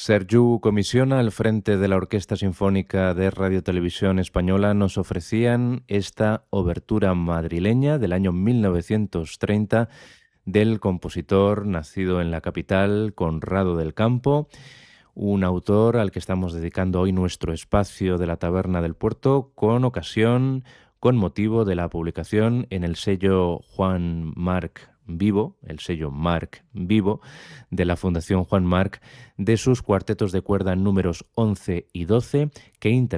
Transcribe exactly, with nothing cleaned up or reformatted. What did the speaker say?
Sergiu Comisiona, al frente de la Orquesta Sinfónica de Radio Televisión Española, nos ofrecían esta obertura madrileña del año mil novecientos treinta del compositor nacido en la capital, Conrado del Campo, un autor al que estamos dedicando hoy nuestro espacio de la Taberna del Puerto con ocasión, con motivo de la publicación en el sello Juan Marc Vivo, el sello Marc Vivo de la Fundación Juan Marc, de sus cuartetos de cuerda números once y doce que inter